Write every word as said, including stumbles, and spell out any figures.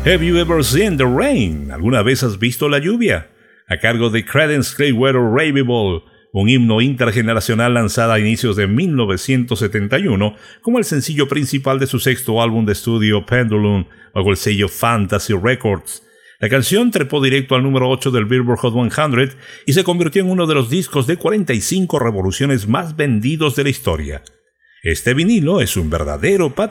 Have You Ever Seen the Rain? ¿Alguna vez has visto la lluvia? A cargo de Creedence Clearwater Revival, un himno intergeneracional lanzada a inicios de mil novecientos setenta y uno como el sencillo principal de su sexto álbum de estudio Pendulum, bajo el sello Fantasy Records. La canción trepó directo al número ocho del Billboard Hot cien y se convirtió en uno de los discos de cuarenta y cinco revoluciones más vendidos de la historia. Este vinilo es un verdadero patrimonio